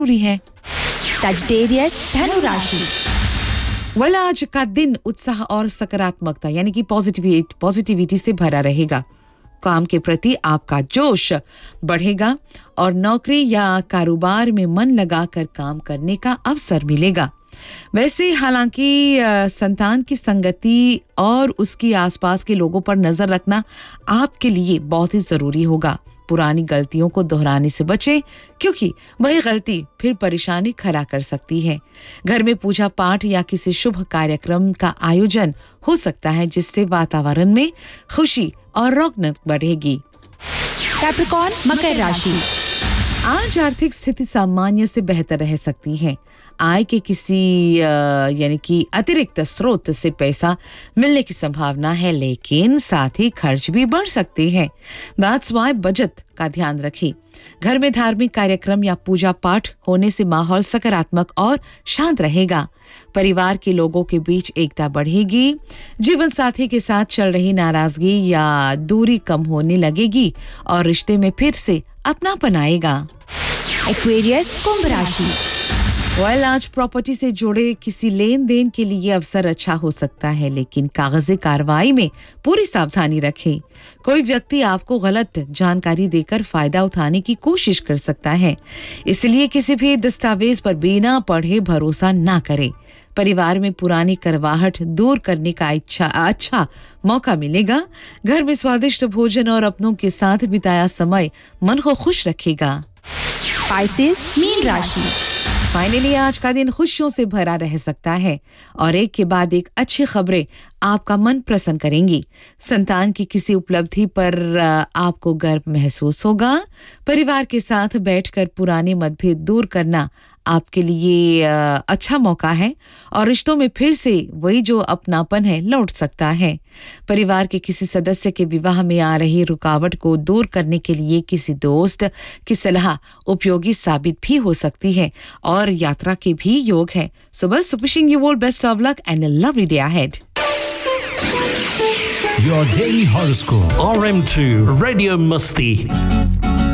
पूरी है। सजिटेरियस धनु राशि। वेल, आज का दिन उत्साह और सकारात्मकता यानी कि पॉजिटिविटी से भरा रहेगा। काम के प्रति आपका जोश बढ़ेगा और नौकरी या कारोबार में मन लगाकर काम करने का अवसर मिलेगा। वैसे हालांकि संतान की संगति और उसकी आसपास के लोगों पर नजर रखना आपके लिए बहुत ही जरूरी होगा। पुरानी गलतियों को दोहराने से बचें, क्योंकि वही गलती फिर परेशानी खड़ा कर सकती है। घर में पूजा पाठ या किसी शुभ कार्यक्रम का आयोजन हो सकता है, जिससे वातावरण में खुशी और रौनक बढ़ेगी। कैप्रिकॉर्न मकर राशि। आज आर्थिक स्थिति सामान्य से बेहतर रह सकती है। आय के किसी यानी कि अतिरिक्त स्रोत से पैसा मिलने की संभावना है, लेकिन साथ ही खर्च भी बढ़ सकते हैं। दैट्स व्हाई बजट का ध्यान रखें। घर में धार्मिक कार्यक्रम या पूजा पाठ होने से माहौल सकारात्मक और शांत रहेगा। परिवार के लोगों के बीच एकता बढ़ेगी। जीवन साथी के साथ चल रही नाराजगी या दूरी कम होने लगेगी और रिश्ते में फिर से अपनापन आएगा। एक्वेरियस कुंभ राशि। वेल, आज प्रॉपर्टी से जुड़े किसी लेन देन के लिए अवसर अच्छा हो सकता है, लेकिन कागजी कार्रवाई में पूरी सावधानी रखें। कोई व्यक्ति आपको गलत जानकारी देकर फायदा उठाने की कोशिश कर सकता है, इसलिए किसी भी दस्तावेज पर बिना पढ़े भरोसा ना करें। परिवार में पुरानी करवाहट दूर करने का अच्छा मौका मिलेगा। घर में स्वादिष्ट भोजन और अपनों के साथ बिताया समय मन को खुश रखेगा। पाइसेस मीन राशि। फाइनली आज का दिन खुशियों से भरा रह सकता है और एक के बाद एक अच्छी खबरें आपका मन प्रसन्न करेंगी। संतान की किसी उपलब्धि पर आपको गर्व महसूस होगा। परिवार के साथ बैठकर पुराने मतभेद दूर करना आपके लिए अच्छा मौका है और रिश्तों में फिर से वही जो अपनापन है लौट सकता है। परिवार के किसी सदस्य के विवाह में आ रही रुकावट को दूर करने के लिए किसी दोस्त की सलाह उपयोगी साबित भी हो सकती है और यात्रा के भी योग है। So best wishing you all best of luck and a lovely day ahead. Your daily horoscope. RM2 Radio Musti.